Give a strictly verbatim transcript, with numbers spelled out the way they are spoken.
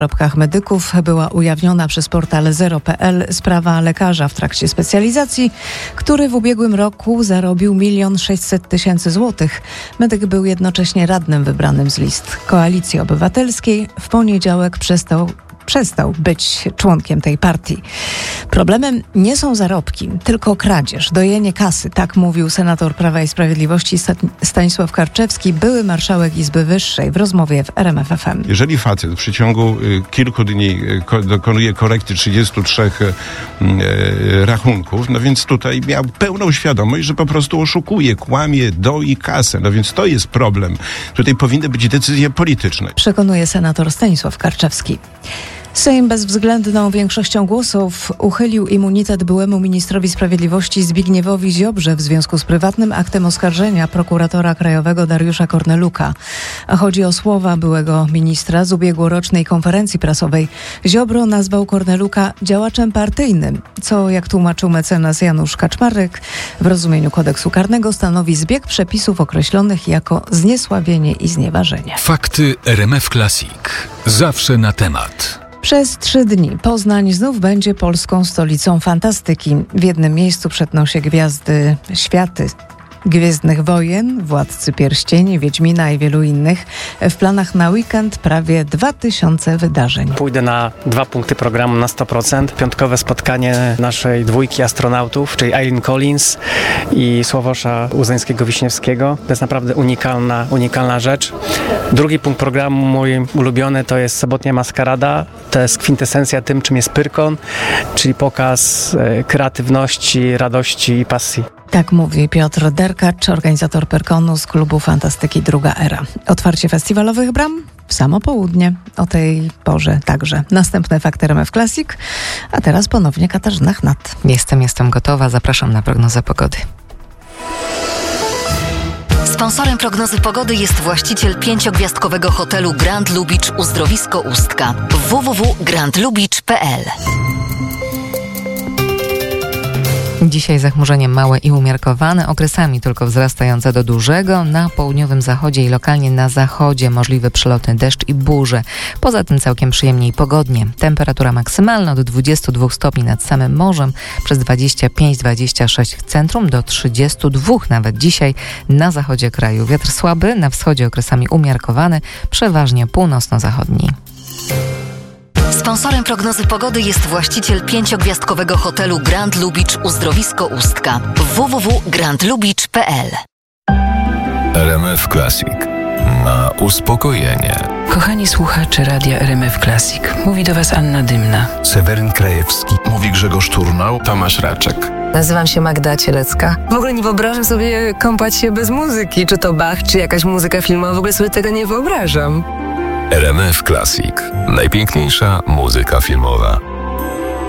zarobkach medyków była ujawniona przez portal zero kropka pe el sprawa lekarza w trakcie specjalizacji, który w ubiegłym roku zarobił milion sześćset tysięcy złotych. Medyk był jednocześnie radnym wybranym z list Koalicji Obywatelskiej. W poniedziałek przestał Przestał być członkiem tej partii. Problemem nie są zarobki, tylko kradzież, dojenie kasy. Tak mówił senator Prawa i Sprawiedliwości Stanisław Karczewski, były marszałek Izby Wyższej w rozmowie w R M F F M. Jeżeli facet w przeciągu kilku dni dokonuje korekty trzydziestu trzech rachunków, no więc tutaj miał pełną świadomość, że po prostu oszukuje, kłamie, doi kasę. No więc to jest problem. Tutaj powinny być decyzje polityczne. Przekonuje senator Stanisław Karczewski. Sejm bezwzględną większością głosów uchylił immunitet byłemu ministrowi sprawiedliwości Zbigniewowi Ziobrze w związku z prywatnym aktem oskarżenia prokuratora krajowego Dariusza Korneluka. Chodzi o słowa byłego ministra z ubiegłorocznej konferencji prasowej. Ziobro nazwał Korneluka działaczem partyjnym, co, jak tłumaczył mecenas Janusz Kaczmarek, w rozumieniu kodeksu karnego stanowi zbieg przepisów określonych jako zniesławienie i znieważenie. Fakty R M F Classic. Zawsze na temat. Przez trzy dni Poznań znów będzie polską stolicą fantastyki. W jednym miejscu przetną się gwiazdy światy Gwiezdnych Wojen, Władcy Pierścieni, Wiedźmina i wielu innych. W planach na weekend prawie dwa tysiące wydarzeń. Pójdę na dwa punkty programu na sto procent. Piątkowe spotkanie naszej dwójki astronautów, czyli Eileen Collins i Sławosza Uzańskiego-Wiśniewskiego. To jest naprawdę unikalna, unikalna rzecz. Drugi punkt programu mój ulubiony to jest sobotnia maskarada. To jest kwintesencja tym, czym jest Pyrkon, czyli pokaz e, kreatywności, radości i pasji. Tak mówi Piotr Derkacz, organizator Pyrkonu z klubu Fantastyki Druga Era. Otwarcie festiwalowych bram w samo południe. O tej porze także. Następne Fakty R M F Classic, a teraz ponownie Katarzyna Chnat. Jestem, jestem gotowa. Zapraszam na prognozę pogody. Sponsorem prognozy pogody jest właściciel pięciogwiazdkowego hotelu Grand Lubicz Uzdrowisko Ustka. w w w kropka grand lubicz kropka pe el. Dzisiaj zachmurzenie małe i umiarkowane, okresami tylko wzrastające do dużego. Na południowym zachodzie i lokalnie na zachodzie możliwy przelotny deszcz i burze. Poza tym całkiem przyjemnie i pogodnie. Temperatura maksymalna do dwudziestu dwóch stopni nad samym morzem, przez dwadzieścia pięć dwadzieścia sześć w centrum, do trzydziestu dwóch nawet dzisiaj na zachodzie kraju. Wiatr słaby, na wschodzie okresami umiarkowany, przeważnie północno-zachodni. Sponsorem prognozy pogody jest właściciel pięciogwiazdkowego hotelu Grand Lubicz Uzdrowisko Ustka. w w w kropka grand lubicz kropka pe el. R M F Classic. Na uspokojenie. Kochani słuchacze Radia R M F Classic. Mówi do Was Anna Dymna. Seweryn Krajewski. Mówi Grzegorz Turnał. Tomasz Raczek. Nazywam się Magda Cielecka. W ogóle nie wyobrażam sobie kąpać się bez muzyki. Czy to Bach, czy jakaś muzyka filmowa. W ogóle sobie tego nie wyobrażam. R M F Classic. Najpiękniejsza muzyka filmowa.